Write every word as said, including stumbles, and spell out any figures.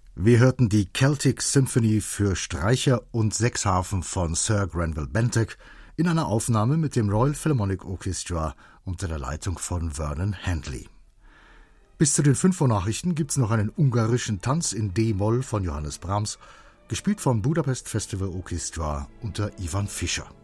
Wir hörten die Celtic Symphony für Streicher und Sechsharfen von Sir Granville Bentinck in einer Aufnahme mit dem Royal Philharmonic Orchestra unter der Leitung von Vernon Handley. Bis zu den fünf Uhr Nachrichten gibt's noch einen ungarischen Tanz in D-Moll von Johannes Brahms, gespielt vom Budapest Festival Orchestra unter Ivan Fischer.